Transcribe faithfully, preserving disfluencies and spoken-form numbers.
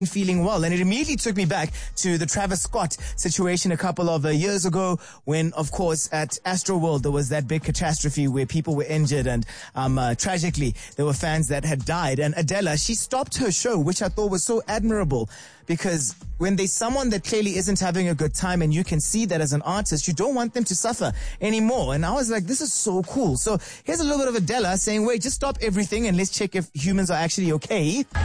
feeling well. And it immediately took me back to the Travis Scott situation a couple of uh, years ago when, of course, at Astroworld, there was that big catastrophe where people were injured and um, uh, tragically there were fans that had died. And Adela, she stopped her show, which I thought was so admirable, because when there's someone that clearly isn't having a good time and you can see that as an artist, you don't want them to suffer anymore. And I was like, this is so cool. So here's a little bit of Adela saying, wait, just stop everything and let's check if humans are actually okay.